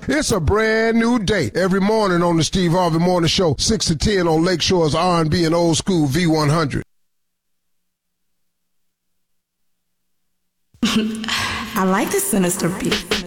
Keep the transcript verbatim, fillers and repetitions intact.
It's a brand new day every morning on the Steve Harvey Morning Show, six to ten on Lakeshore's R and B and old school V one hundred. I like the sinister beat.